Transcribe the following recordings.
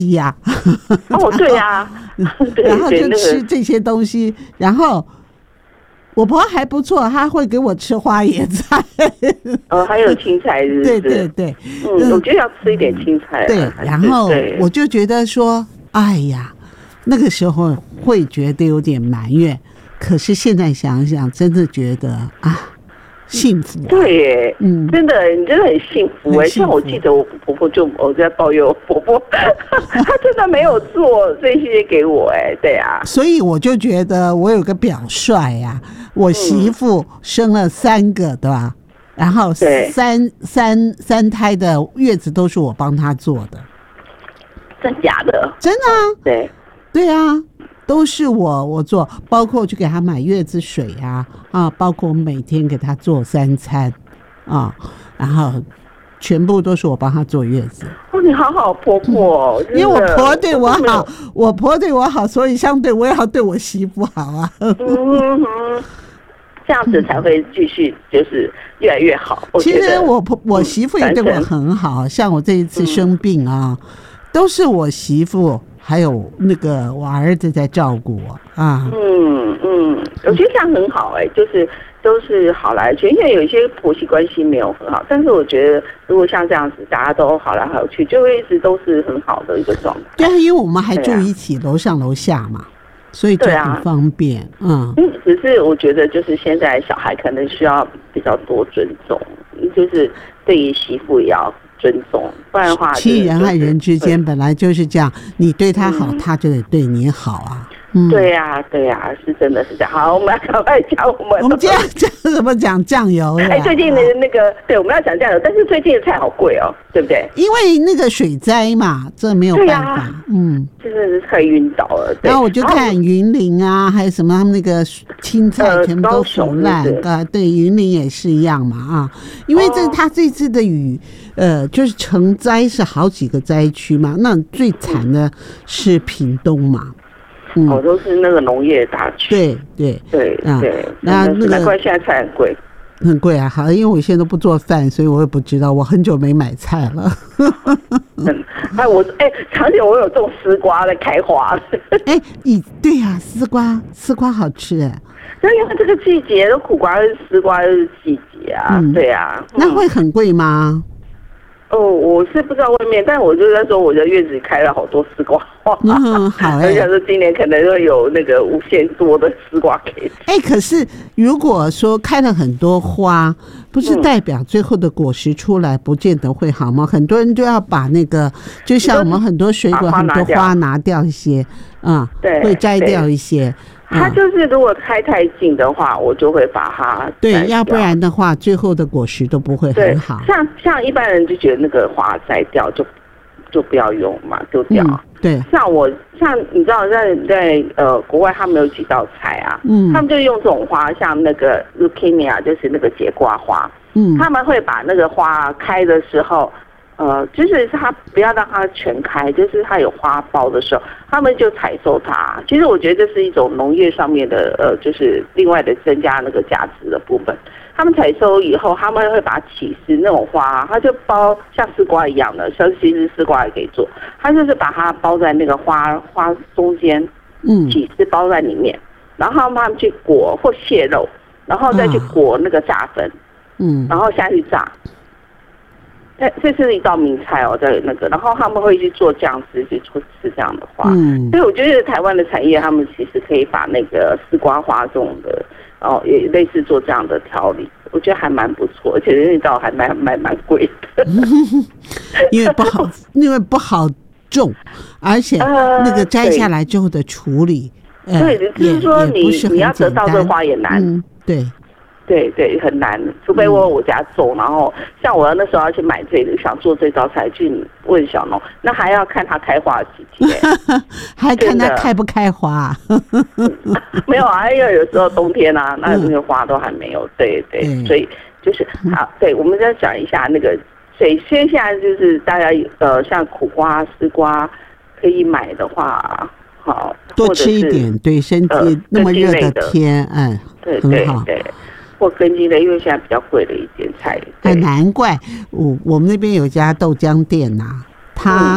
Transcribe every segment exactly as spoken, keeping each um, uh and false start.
呀、啊。 哦，对呀、啊， 然后就吃这些东西，然后。我婆还不错，她会给我吃花椰菜， 哦，还有青菜是不是？ 对对对， 嗯，我觉得要吃一点青菜、啊。 对，然后我就觉得说，哎呀，那个时候会觉得有点埋怨，可是现在想想，真的觉得啊，幸福、啊。 对耶， 嗯， 真的，你真的很幸福哎。像我记得我婆婆就我在抱怨我婆婆，她真的没有做这些给我哎，对啊。 所以我就觉得我有个表率呀、啊。我媳妇生了三个，对吧？然后三三三胎的月子都是我帮她做的， 真假的？ 真的啊！ 对对啊，都是我我做，包括去给她买月子水呀、啊，啊，包括每天给她做三餐啊，然后全部都是我帮她坐月子。 哦，你好好婆婆、哦， 因为我婆对我好，我婆对我好，所以相对我也要对我媳妇好啊。嗯哼。这样子才会继续就是越来越好。 其实我婆我媳妇也对我很好，像我这一次生病啊，嗯、都是我媳妇还有那个我儿子在照顾我啊。 嗯嗯，我觉得这样很好哎、欸，就是都是好来去，因为有一些婆媳关系没有很好，但是我觉得如果像这样子大家都好来好去，就会一直都是很好的一个状态。 对啊，因为我们还住一起，楼、啊、上楼下嘛。所以就很方便，啊、 嗯。只是我觉得，就是现在小孩可能需要比较多尊重，就是对于媳妇也要尊重，不然的话， 其实人和人之间本来就是这样，你对他好，嗯、他就得对你好啊。 嗯、对呀、啊，对呀、啊，是真的是这样。好，我们要赶快讲我们。 我们今天讲什么？讲酱油。 哎，最近的那个，对，我们要讲酱油，但是最近的菜好贵哦，对不对？ 因为那个水灾嘛，这没有办法。啊、嗯， 真的是快晕倒了。 然后我就看云林啊，还有什么他们那个青菜全部都腐烂啊。对，云林也是一样嘛啊，因为这他这次的雨，呃，就是成灾是好几个灾区嘛，那最惨的是屏东嘛。 嗯、哦，都是那个农业大区。 对对对啊，对， 那那个难怪现在菜很贵， 很贵啊！好，因为我现在都不做饭，所以我也不知道，我很久没买菜了。 嗯，哎，我哎，常年我有种丝瓜在开花。 哎，你对呀、啊，丝瓜，丝瓜好吃哎。 那因为这个季节，都苦瓜、丝瓜是季节啊，嗯、对啊。 那会很贵吗？ 哦，我是不知道外面，但我就在说我的院子里开了好多丝瓜花， 嗯，好哎、 欸。我想说今年可能会有那个无限多的丝瓜可以吃。 哎、欸，可是如果说开了很多花，不是代表最后的果实出来不见得会好吗？嗯、很多人就要把那个，就像我们很多水果很多花拿掉一些，啊、嗯，对，会摘掉一些。 它就是如果开太近的话，我就会把它对，要不然的话，最后的果实都不会很好。 像像一般人就觉得那个花摘掉就就不要用嘛，丢掉。嗯、 对， 像我像你知道在在呃国外他们有几道菜啊，嗯，他们就用这种花，像那个 zucchini 就是那个节瓜花，嗯，他们会把那个花开的时候。呃，就是它不要让它全开，就是它有花苞的时候，他们就采收它。其实我觉得这是一种农业上面的，呃，就是另外的增加那个价值的部分。他们采收以后，他们会把起司那种花，它就包像丝瓜一样的，像其实丝瓜也可以做，它就是把它包在那个花花中间，嗯，起司包在里面，然后他们去裹或蟹肉，然后再去裹那个炸粉，嗯，然后下去炸。这是一道名菜哦，在那个，然后他们会去做这样子，去做吃这样的花。嗯，所以我觉得台湾的产业，他们其实可以把那个丝瓜花这种的，哦，也类似做这样的调理，我觉得还蛮不错，而且那道还蛮蛮蛮贵的， 因为不好，因为不好种，而且那个摘下来之后的处理， 呃、对，就是说你你要得到这花也难， 嗯、对。 对对，很难，除非我我家种，然后像我那时候要去买这个，想做这道菜，去问小农，那还要看它开花几天， 还看它开不开花。 没有啊，因为有时候冬天啊，那那个花都还没有。对对，嗯、所以就是好，对，我们再讲一下那个，所以现在就是大家呃，像苦瓜、丝瓜可以买的话，好多吃一点，对身体、呃、那么热的天，嗯， 对对对。或根茎类，因为现在比较贵的一件菜， 哎，难怪我我们那边有家豆浆店呐、啊，它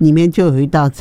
里面就有一道菜。